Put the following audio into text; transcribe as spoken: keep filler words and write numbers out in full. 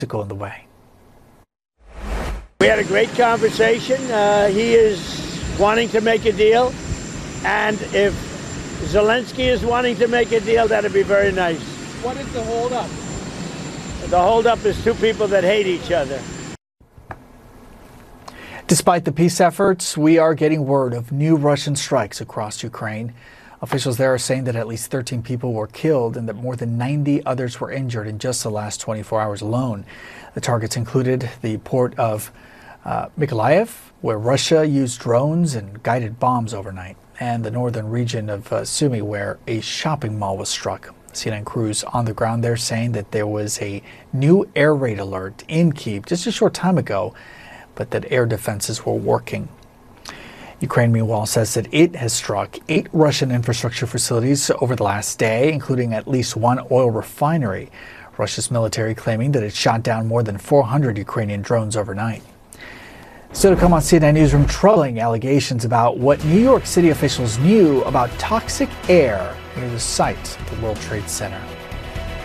in the way. We had a great conversation. Uh, he is wanting to make a deal, and if Zelensky is wanting to make a deal, that'd be very nice. What is the holdup? The holdup is two people that hate each other. Despite the peace efforts, we are getting word of new Russian strikes across Ukraine. Officials there are saying that at least thirteen people were killed and that more than ninety others were injured in just the last twenty-four hours alone. The targets included the port of uh, Mykolaiv, where Russia used drones and guided bombs overnight, and the northern region of uh, Sumy, where a shopping mall was struck. C N N crews on the ground there saying that there was a new air raid alert in Kyiv just a short time ago, but that air defenses were working. Ukraine, meanwhile, says that it has struck eight Russian infrastructure facilities over the last day, including at least one oil refinery. Russia's military claiming that it shot down more than four hundred Ukrainian drones overnight. Still to come on C N N Newsroom, troubling allegations about what New York City officials knew about toxic air near the site of the World Trade Center.